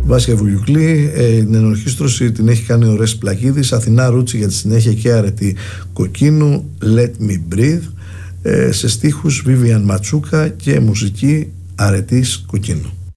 Βάσια Βουγιουκλή. Την ενορχήστρωση την έχει κάνει ο Ρες Πλακίδης. Αθηνά Ρούτσι για τη συνέχεια και Αρετή Κοκκίνου, Let Me Breathe. Σε στίχους Βίβιαν Ματσούκα και μουσική Αρετής Κοκκίνου.